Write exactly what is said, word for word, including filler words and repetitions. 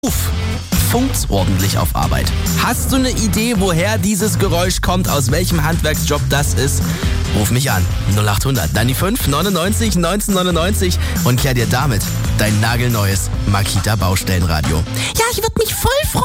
Funkt's ordentlich auf Arbeit? Hast du eine Idee, woher dieses Geräusch kommt, aus welchem Handwerksjob das ist? Ruf mich an. null acht hundert, dann die fünf, neunundneunzig, neunzehnhundertneunundneunzig und klär dir damit dein nagelneues Makita Baustellenradio. Ja, ich würde mich voll freuen.